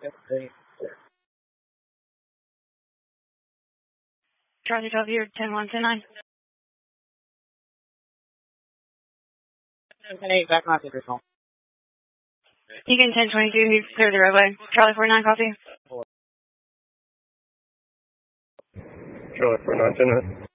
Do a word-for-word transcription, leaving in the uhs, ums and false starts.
Yep, great. Charlie W, ten one ten nine. ten eight, back on control. Egan ten twenty-two, he's clear the roadway. Charlie forty-nine, copy. Charlie four nine ten nine.